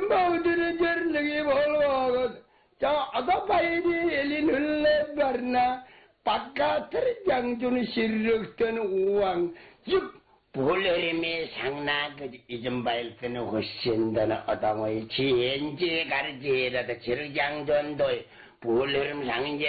moudere jernigi bolwagot ja ada paydi elin hulle barna pakka terjangjun sirrukten uang juk 볼레림의 상나그 이전바일때는 훨씬 더 어당의 지엔지 가르지에다가 지르장전도의 볼레림 상인제